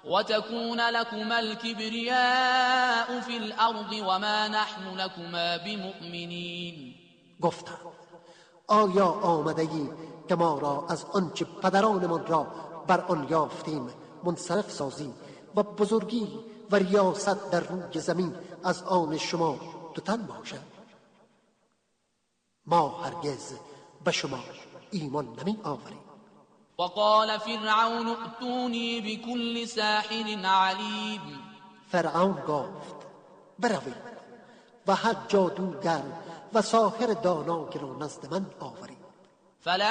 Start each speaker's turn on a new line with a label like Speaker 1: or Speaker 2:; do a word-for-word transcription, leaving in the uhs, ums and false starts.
Speaker 1: وتكون لكما الكبریاء فی الارض وما نحن لكما بمؤمنین.
Speaker 2: گفتند آیا آمده ای که ما را از آنچه پدرانمان را بر آن یافتیم منصرف سازی و بزرگی و ریاست در روی زمین از آن شما دوتن باشد؟ ما هرگز به شما ایمان نمی آوریم.
Speaker 1: وقال فرعون ائتونی بكل ساحر علیم.
Speaker 2: فرعون گفت بروید و هر جادوگر و ساحر دانایی را نزد من آورید.